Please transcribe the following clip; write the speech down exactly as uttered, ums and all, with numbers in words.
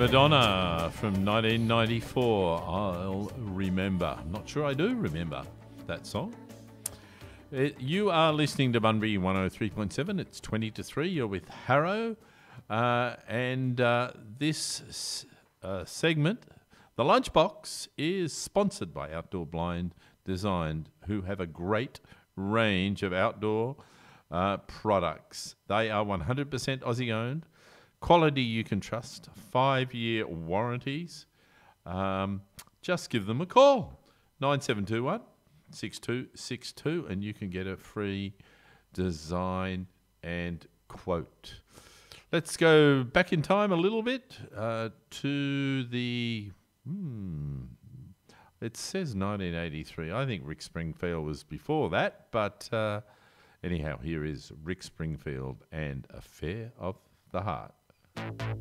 Madonna from nineteen ninety-four. I'll remember. I'm not sure I do remember that song. It, you are listening to Bunbury one oh three point seven. It's twenty to three. You're with Harrow. Uh, and uh, this uh, segment, The Lunchbox, is sponsored by Outdoor Blind Design, who have a great range of outdoor uh, products. They are one hundred percent Aussie owned. Quality you can trust. Five-year warranties. Um, just give them a call. nine seven two one, six two six two and you can get a free design and quote. Let's go back in time a little bit uh, to the... Hmm, it says nineteen eighty-three. I think Rick Springfield was before that. But uh, anyhow, here is Rick Springfield and Affair of the Heart.